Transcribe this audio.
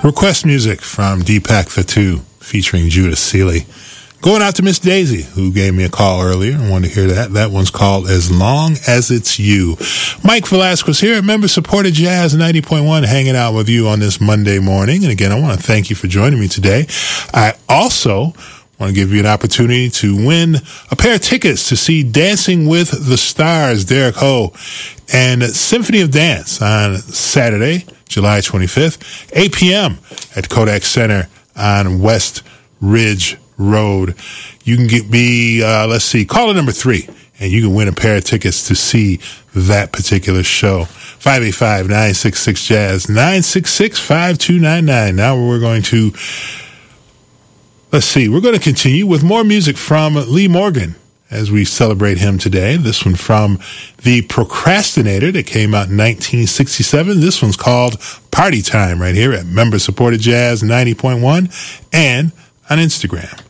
Request music from Deepak Thatu featuring Judah Seeley. Going out to Miss Daisy, who gave me a call earlier. I wanted to hear that. That one's called As Long As It's You. Mike Velasquez here at Member-Supported Jazz 90.1, hanging out with you on this Monday morning. And again, I want to thank you for joining me today. I also want to give you an opportunity to win a pair of tickets to see Dancing with the Stars, Derek Ho, and Symphony of Dance on Saturday, July 25th, 8 p.m. at Kodak Center on West Ridge Road. You can caller number 3, and you can win a pair of tickets to see that particular show. 585-966-JAZZ, 966-5299. Now we're going to continue with more music from Lee Morgan as we celebrate him today. This one from The Procrastinator that came out in 1967. This one's called Party Time right here at Member Supported Jazz 90.1 and on Instagram.